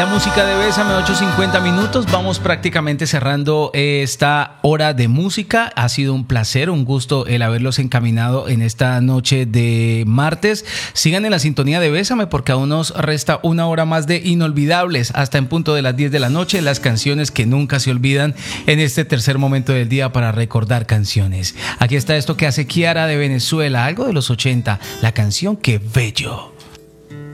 La música de Bésame, 8:50 minutos. Vamos prácticamente cerrando esta hora de música. Ha sido un placer, un gusto el haberlos encaminado en esta noche de martes. Sigan en la sintonía de Bésame porque aún nos resta una hora más de inolvidables hasta en punto de las 10 de la noche. Las canciones que nunca se olvidan en este tercer momento del día para recordar canciones. Aquí está esto que hace Kiara de Venezuela, algo de los 80, la canción Que Bello.